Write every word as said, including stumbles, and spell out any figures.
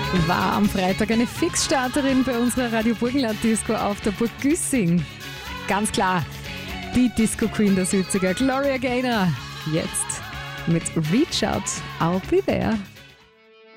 war am Freitag eine Fixstarterin bei unserer Radio Burgenland Disco auf der Burg Güssing. Ganz klar, die Disco Queen der siebziger, Gloria Gaynor. Jetzt mit Reach Out, I'll Be There.